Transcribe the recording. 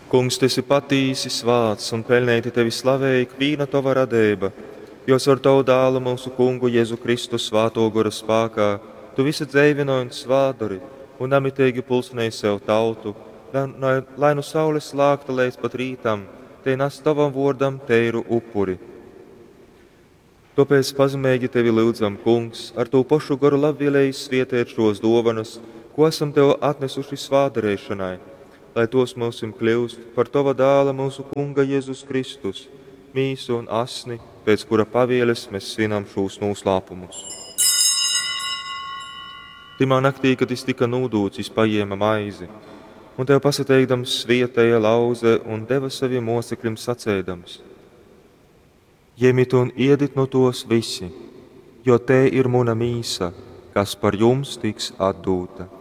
Kungs, tu esi patīsi svāts un pelnīti tevi slavēja kvīna tova radība, jo ar tavu dālu mūsu kungu Jēzu Kristu svāto gora spākā, tu visi dzēvinoji un svādori un amitīgi pulsnēji sev tautu, lai no saules lākta līdz pat rītam, te nes tavam vordam teiru upuri. Tāpēc pazemīgi tevi lūdzam, Kungs, ar to pašu garu labvēlēji svietēt šos dovanas, ko esam tev atnesuši svādarēšanai, lai tos mūsim kļūst par tava dāla mūsu kunga Jēzus Kristus, mīsu un asni, pēc kura pavēles mēs svinam šos noslēpumus. Timā naktī, kad es tika nūdūts, es paēma maizi, un tev pasateikdams svietēja lauze un deva saviem mocekļiem sacēdams: Ņemiet un ēdiet no tos visi, jo te ir mana mīsa, kas par jums tiks atdota.